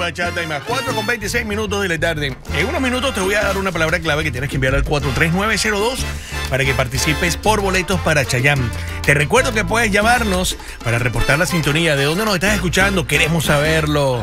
Bachata y Más. 4:26 de la tarde. En unos minutos te voy a dar una palabra clave que tienes que enviar al 43902 para que participes por boletos para Chayanne. Te recuerdo que puedes llamarnos para reportar la sintonía. ¿De dónde nos estás escuchando? Queremos saberlo.